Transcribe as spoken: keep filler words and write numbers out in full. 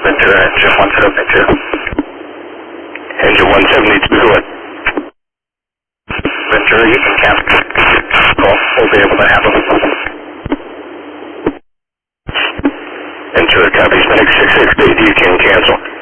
Ventura, engine one seventy-two. Engine one seventy-two, what? Ventura, you can cancel. Call, we'll be able to handle it. Ventura, copy, Phoenix six six eight, you can cancel.